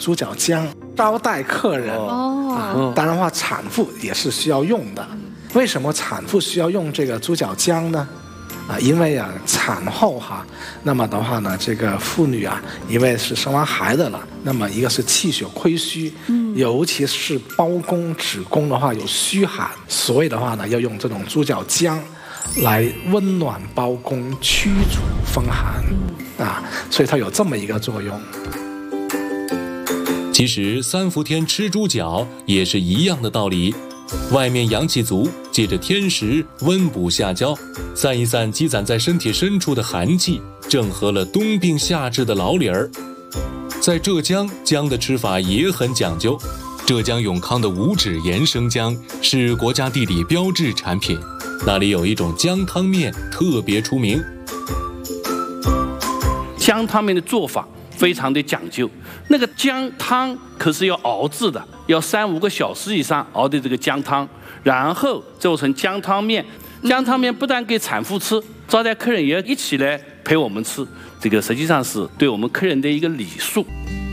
猪脚姜招待客人。当然话，产妇也是需要用的。为什么产妇需要用这个猪脚姜呢？因为产后那么的话呢，这个妇女因为是生完孩子了，那么一个是气血亏虚，尤其是包宫、子宫的话有虚寒，所以的话呢，要用这种猪脚姜来温暖包宫、驱除风寒所以它有这么一个作用。 其实三伏天吃猪脚也是一样的道理。外面阳气足，借着天时温补下焦，散一散积攒在身体深处的寒气，正合了冬病夏治的老理儿。在浙江，姜的吃法也很讲究。浙江永康的五指岩生姜是国家地理标志产品，那里有一种姜汤面特别出名。 姜汤面的做法非常的讲究，那个姜汤可是要熬制的，要3-5个小时以上熬的这个姜汤，然后做成姜汤面。姜汤面不但给产妇吃，招待客人也一起来陪我们吃，这个实际上是对我们客人的一个礼数。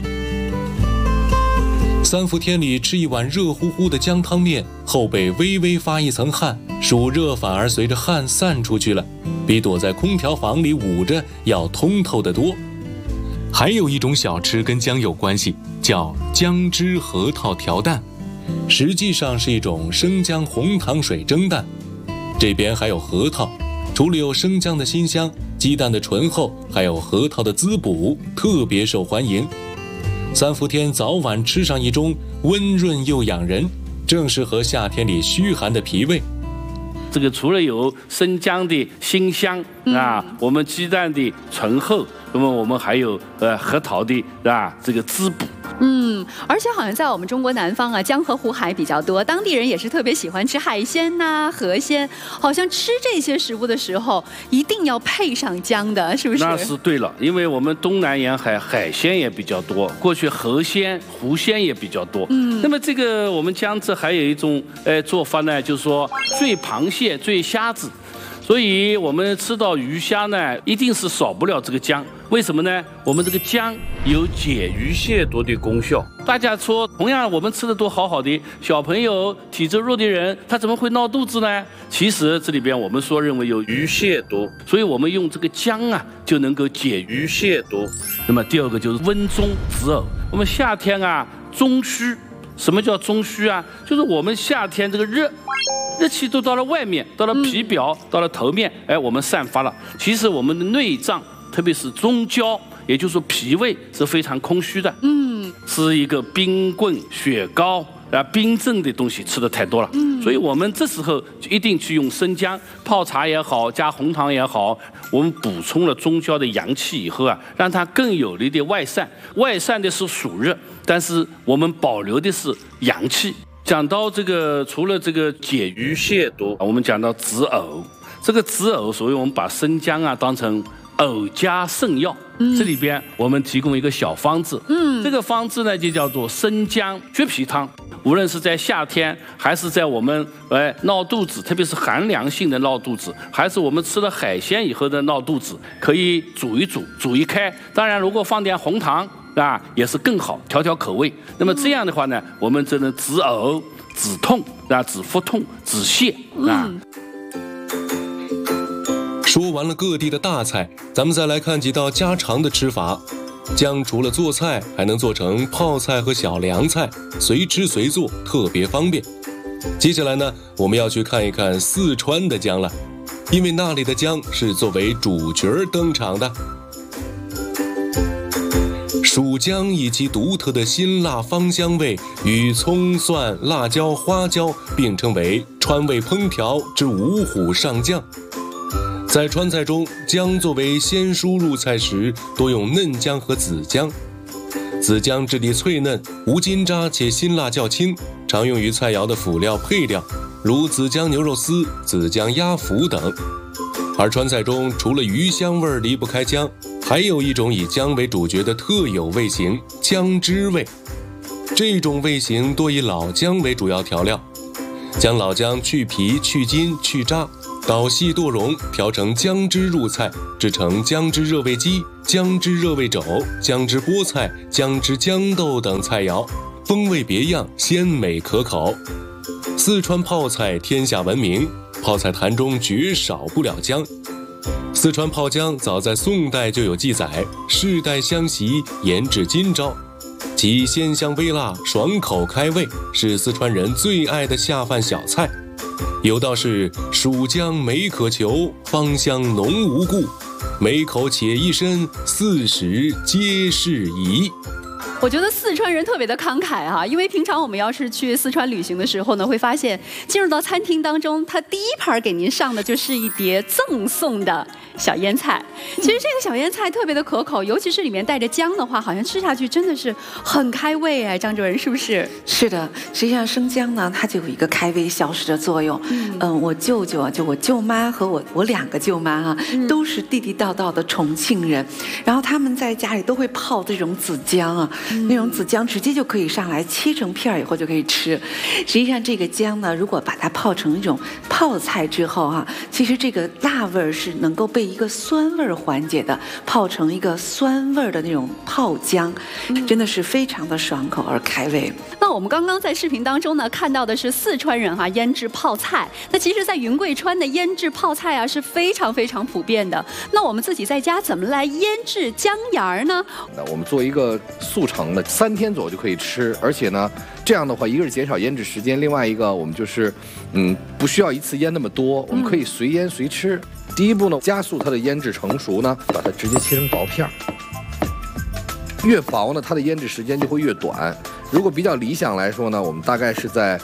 三伏天里吃一碗热乎乎的姜汤面，后背微微发一层汗，暑热反而随着汗散出去了，比躲在空调房里捂着要通透得多。还有一种小吃跟姜有关系，叫姜汁核桃调蛋，实际上是一种生姜红糖水蒸蛋。这边还有核桃，除了有生姜的辛香，鸡蛋的醇厚，还有核桃的滋补，特别受欢迎。三伏天早晚吃上一盅，温润又养人，正适合夏天里虚寒的脾胃。 这个除了有生姜的辛香我们鸡蛋的醇厚，那么我们还有核桃的这个滋补。 而且好像在我们中国南方江河湖海比较多，当地人也是特别喜欢吃海鲜河鲜，好像吃这些食物的时候一定要配上姜的，是不是？ 那是对了，因为我们东南沿海海鲜也比较多，过去河鲜、湖鲜也比较多。那么这个我们江浙还有一种做法呢，就是说醉螃蟹、醉虾子。所以我们吃到鱼虾呢，一定是少不了这个姜。为什么呢？我们这个姜有解鱼蟹毒的功效。大家说，同样我们吃的都好好的，小朋友、体质弱的人，他怎么会闹肚子呢？其实这里边我们说认为有鱼蟹毒，所以我们用这个姜就能够解鱼蟹毒。那么第二个就是温中止呕。我们夏天中虚。什么叫中虚就是我们夏天这个热气都到了外面，到了皮表，到了头面，我们散发了。其实我们的内脏，特别是中焦，也就是说脾胃是非常空虚的。是一个冰棍、雪糕冰镇的东西吃的太多了。所以我们这时候就一定去用生姜泡茶也好，加红糖也好，我们补充了中焦的阳气以后让它更有力的外散。外散的是暑热，但是我们保留的是阳气。讲到这个，除了这个解鱼蟹毒，我们讲到止呕。这个止呕，所以我们把生姜当成呕加肾药。这里边我们提供一个小方子。这个方子呢就叫做生姜橘皮汤。无论是在夏天，还是在我们闹肚子，特别是寒凉性的闹肚子，还是我们吃了海鲜以后的闹肚子，可以煮一煮，煮一开。当然，如果放点红糖也是更好，调调口味。那么这样的话呢，我们就能止呕、止痛止腹痛、止泻说完了各地的大菜，咱们再来看几道家常的吃法。姜除了做菜，还能做成泡菜和小凉菜，随吃随做，特别方便。接下来呢，我们要去看一看四川的姜了，因为那里的姜是作为主角登场的。蜀姜以其独特的辛辣芳香味与葱蒜、辣椒、花椒并称为川味烹调之五虎上将。在川菜中，姜作为先蔬入菜时，多用嫩姜和紫姜。紫姜质地脆嫩，无筋渣，且辛辣较轻，常用于菜肴的辅料配料，如紫姜牛肉丝、紫姜鸭脯等。而川菜中，除了鱼香味离不开姜，还有一种以姜为主角的特有味型——姜汁味。这种味型多以老姜为主要调料，将老姜去皮、去筋、去渣， 捣细剁蓉，调成姜汁入菜，制成姜汁热味鸡、姜汁热味肘、姜汁菠菜、姜汁豇豆等菜肴，风味别样，鲜美可口。四川泡菜天下闻名，泡菜坛中绝少不了姜。四川泡姜早在宋代就有记载，世代相袭，研至今朝。其鲜香微辣，爽口开胃，是四川人最爱的下饭小菜。有道是蜀姜美可求，芳香浓无故，每口且一身，40皆适宜。 我觉得四川人特别的慷慨哈，因为平常我们要是去四川旅行的时候呢，会发现进入到餐厅当中，他第一盘给您上的就是一碟赠送的小腌菜。其实这个小腌菜特别的可口，尤其是里面带着姜的话，好像吃下去真的是很开胃哎。张主任是不是？ 是的，实际上生姜呢，它就有一个开胃消食的作用。我舅舅啊，就我舅妈和我2个舅妈哈，都是地地道道的重庆人，然后他们在家里都会泡这种紫姜啊。那种紫姜直接就可以上来，切成片儿以后就可以吃。实际上这个姜呢，如果把它泡成一种泡菜之后哈，其实这个辣味儿是能够被一个酸味儿缓解的，泡成一个酸味儿的那种泡姜，真的是非常的爽口而开胃。 那我们刚刚在视频当中呢，看到的是四川人腌制泡菜。那其实在云贵川的腌制泡菜啊是非常非常普遍的。那我们自己在家怎么来腌制姜芽呢？ 那我们做一个速成的，3天左右就可以吃，而且呢，这样的话，一个是减少腌制时间，另外一个我们就是，不需要一次腌那么多，我们可以随腌随吃。第一步呢，加速它的腌制成熟呢，把它直接切成薄片儿。越薄呢，它的腌制时间就会越短。如果比较理想来说呢，我们大概是在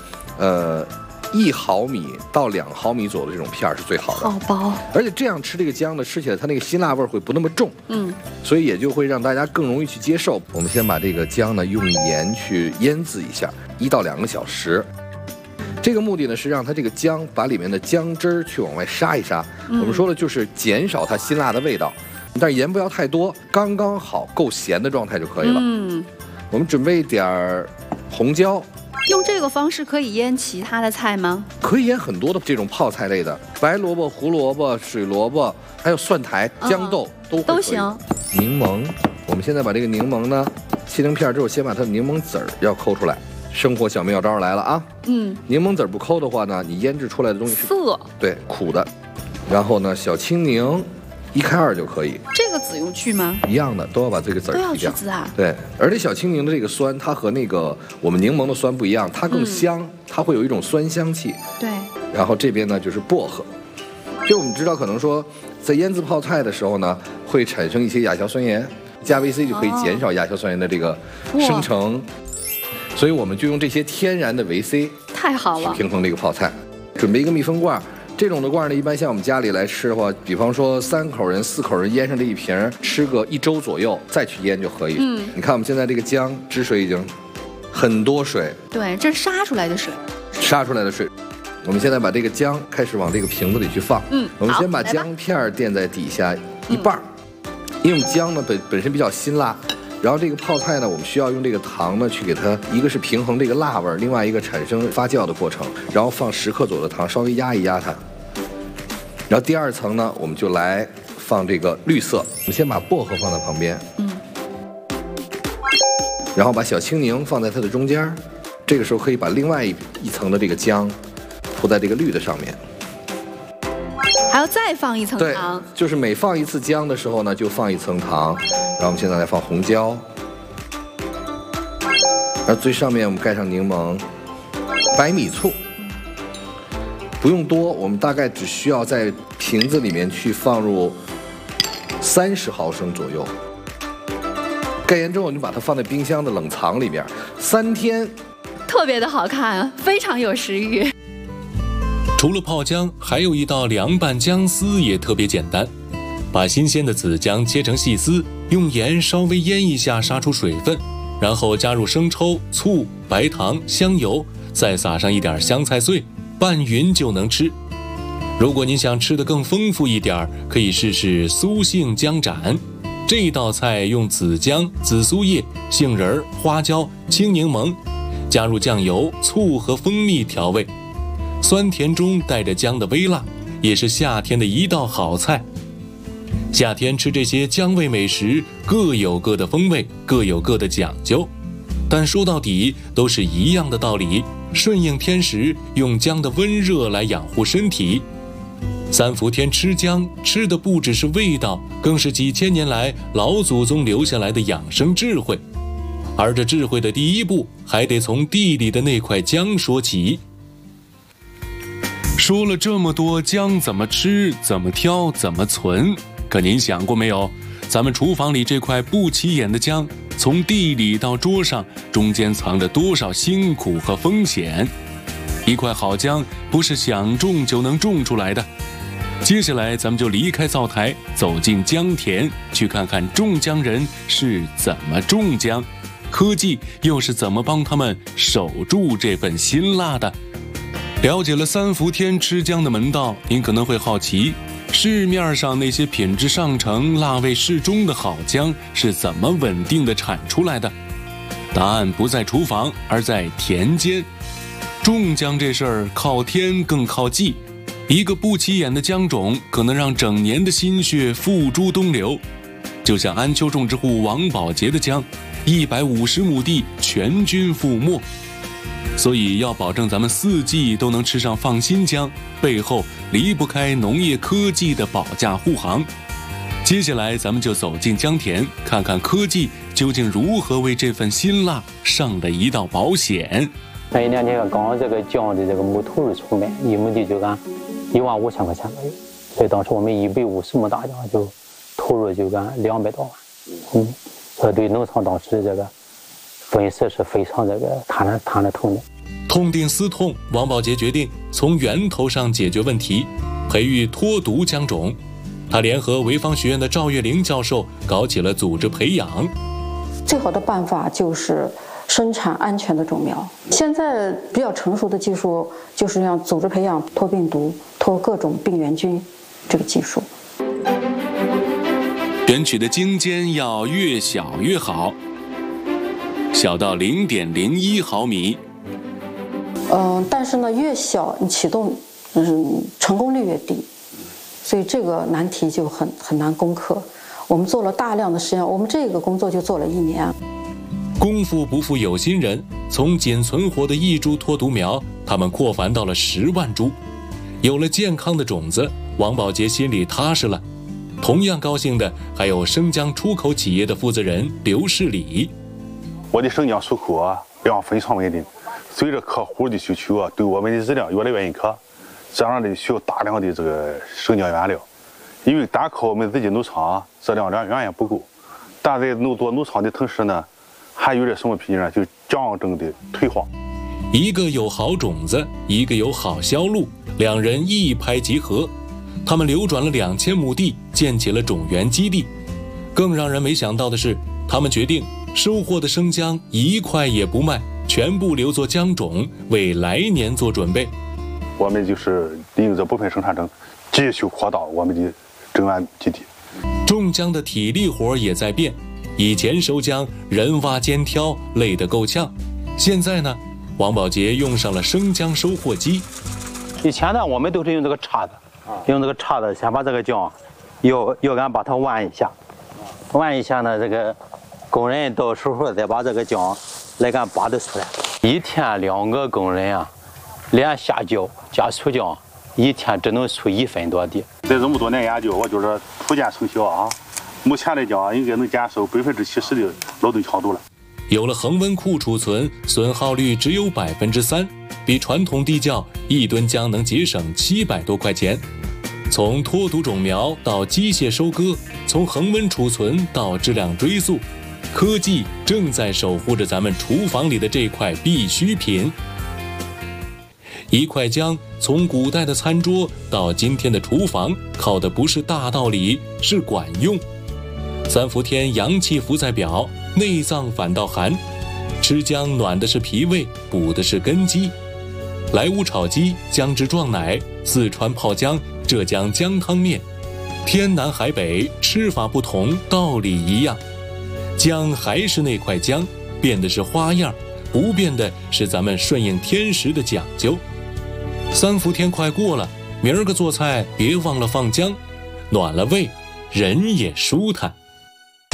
1毫米到2毫米左右的这种片儿是最好的。 好薄， 而且这样吃这个姜呢，吃起来它那个辛辣味会不那么重，所以也就会让大家更容易去接受。我们先把这个姜呢用盐去腌制一下，1到2个小时。这个目的呢是让它这个姜把里面的姜汁儿去往外杀一杀。我们说的就是减少它辛辣的味道，但是盐不要太多，刚刚好够咸的状态就可以了。我们准备一点红椒。 用这个方式可以腌其他的菜吗？ 可以腌很多的这种泡菜类的，白萝卜、胡萝卜、水萝卜，还有蒜苔、豇豆都行。柠檬，我们现在把这个柠檬呢切成片之后，先把它的柠檬籽儿要抠出来。生活小妙招来了啊！柠檬籽不抠的话呢，你腌制出来的东西是涩， 对，苦的。然后呢，小青柠1开2就可以。 这个籽用去吗？ 一样的，都要把这个籽儿去掉。 籽啊？ 对，而且小青柠的这个酸，它和那个我们柠檬的酸不一样，它更香，它会有一种酸香气。 对。 然后这边呢就是薄荷，就我们知道可能说在腌制泡菜的时候呢，会产生一些亚硝酸盐，加维 C 就可以减少亚硝酸盐的这个生成。所以我们就用这些天然的维 C， 太好了， 去平衡这个泡菜。准备一个密封罐，这种的罐呢，一般像我们家里来吃的话，比方说3口人、4口人腌上这一瓶，吃个1周左右再去腌就可以。你看我们现在这个姜汁水已经很多水， 对，这是杀出来的水。 杀出来的水，我们现在把这个姜开始往这个瓶子里去放。我们先把姜片垫在底下一半，因为姜呢本身比较辛辣。然后这个泡菜呢，我们需要用这个糖呢去给它，一个是平衡这个辣味，另外一个产生发酵的过程。然后放10克左右的糖，稍微压一压它。然后第2层呢，我们就来放这个绿色。我们先把薄荷放在旁边，然后把小青柠放在它的中间。这个时候可以把另外一层的这个姜铺在这个绿的上面。 还要再放1层糖， 对，就是每放1次姜的时候呢，就放1层糖。然后我们现在来放红椒，然后最上面我们盖上柠檬，白米醋，不用多，我们大概只需要在瓶子里面去放入30毫升左右。盖严之后，你把它放在冰箱的冷藏里边3天， 特别的好看，非常有食欲。 除了泡姜，还有一道凉拌姜丝也特别简单。把新鲜的紫姜切成细丝，用盐稍微腌一下，杀出水分，然后加入生抽、醋、白糖、香油，再撒上一点香菜碎，拌匀就能吃。如果您想吃得更丰富一点，可以试试苏杏姜斩。这道菜用紫姜、紫苏叶、杏仁、花椒、青柠檬，加入酱油、醋和蜂蜜调味，酸甜中带着姜的微辣， 也是夏天的一道好菜。夏天吃这些姜味美食，各有各的风味，各有各的讲究，但说到底都是一样的道理，顺应天时，用姜的温热来养护身体。三伏天吃姜，吃的不只是味道，更是几千年来老祖宗留下来的养生智慧。而这智慧的第一步，还得从地里的那块姜说起。说了这么多姜怎么吃、怎么挑、怎么存，可您想过没有？咱们厨房里这块不起眼的姜，从地里到桌上，中间藏着多少辛苦和风险？一块好姜不是想种就能种出来的。接下来咱们就离开灶台，走进姜田，去看看种姜人是怎么种姜，科技又是怎么帮他们守住这份辛辣的。了解了三伏天吃姜的门道，您可能会好奇，市面上那些品质上乘、辣味适中的好姜是怎么稳定的产出来的？答案不在厨房，而在田间。种姜这事儿靠天更靠地，一个不起眼的姜种可能让整年的心血付诸东流。就像安丘种植户王宝杰的姜，150亩地全军覆没。所以要保证咱们4季都能吃上放心姜，背后离不开农业科技的保驾护航。接下来咱们就走进姜田，看看科技究竟如何为这份辛辣上了一道保险。 那一年刚刚这个姜的这个亩投入出卖，1亩地就干15000块钱左右，所以当时我们150亩大姜就投入就干200多万。所以对农场当时这个损失是非常这个谈得通的。 痛定思痛，王宝杰决定从源头上解决问题，培育脱毒姜种。他联合潍坊学院的赵月玲教授搞起了组织培养。 最好的办法就是生产安全的种苗。现在比较成熟的技术就是让组织培养脱病毒、脱各种病原菌这个技术。 选取的茎尖要越小越好，小到0.01毫米。 但是呢，越小你启动，成功率越低，所以这个难题就很难攻克。我们做了大量的实验，我们这个工作就做了1年。 功夫不负有心人，从仅存活的1株脱毒苗，他们扩繁到了10万株。有了健康的种子，王宝杰心里踏实了。同样高兴的还有生姜出口企业的负责人刘世礼。 我的生姜出口量非常稳定，随着客户的需求对我们的质量越来越认可，这样的需要大量的这个生姜原料。因为单靠我们自己农场质量远远不够，但在做农场的同时呢，还有点什么脾气呢？就姜种的退化。 一个有好种子，一个有好销路，两人一拍即合。他们流转了2000亩地，建起了种源基地。更让人没想到的是，他们决定收获的生姜1块也不卖，全部留作姜种，为来年做准备。 我们就是利用这部分生产证，继续扩大我们的种源基地。 种姜的体力活也在变，以前收姜人挖肩挑，累得够呛。现在呢，王宝杰用上了生姜收获机。 以前呢，我们都是用这个叉子，用这个叉子先把这个姜要敢把它弯一下，弯一下呢，这个工人到时候再把这个姜来敢拔得出来。一天2个工人连下浇加除姜，一天只能除1分多地。 在这么多年研究，我就是初见成效目前来讲，应该能减少70%的劳动强度了。 有了恒温库储存，损耗率只有3%，比传统地窖1吨姜能节省700多块钱。从脱毒种苗到机械收割，从恒温储存到质量追溯，科技正在守护着咱们厨房里的这块必需品。一块姜从古代的餐桌到今天的厨房，靠的不是大道理，是管用。三伏天阳气伏在表，内脏反倒寒，吃姜暖的是脾胃，补的是根基。莱芜炒鸡、姜汁撞奶、四川泡姜、浙江姜汤面，天南海北，吃法不同，道理一样。姜还是那块姜，变的是花样，不变的是咱们顺应天时的讲究。三伏天快过了， 明儿个做菜别忘了放姜，暖了胃，人也舒坦。